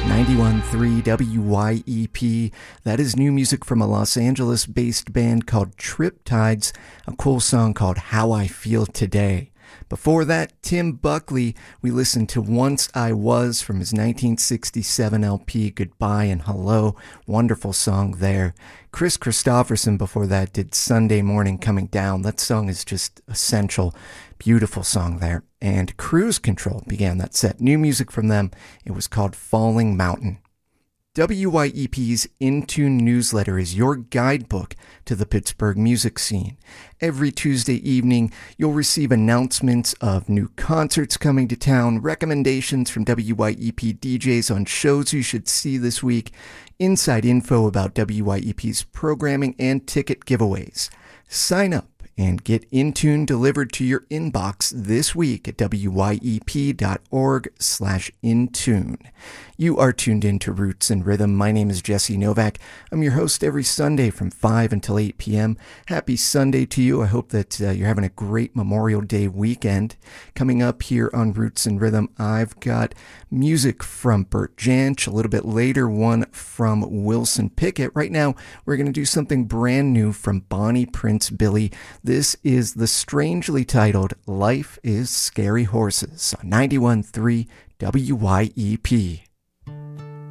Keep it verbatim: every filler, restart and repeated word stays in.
ninety-one point three W Y E P. That is new music from a Los Angeles-based band called Triptides, a cool song called How I Feel Today. Before that, Tim Buckley, we listened to Once I Was from his nineteen sixty-seven L P, Goodbye and Hello. Wonderful song there. Chris Christopherson before that did Sunday Morning Coming Down. That song is just essential. Beautiful song there. And Cruise Control began that set. New music from them. It was called Falling Mountain. W Y E P's Intune newsletter is your guidebook to the Pittsburgh music scene. Every Tuesday evening, you'll receive announcements of new concerts coming to town, recommendations from W Y E P D Js on shows you should see this week, inside info about W Y E P's programming, and ticket giveaways. Sign up and get Intune delivered to your inbox this week at wyep.org slash Intune. You are tuned in to Roots and Rhythm. My name is Jesse Novak. I'm your host every Sunday from five until eight p.m. Happy Sunday to you. I hope that uh, you're having a great Memorial Day weekend. Coming up here on Roots and Rhythm, I've got music from Bert Jansch. A little bit later, one from Wilson Pickett. Right now, we're going to do something brand new from Bonnie Prince Billy. This is the strangely titled Life is Scary Horses on ninety-one point three W Y E P.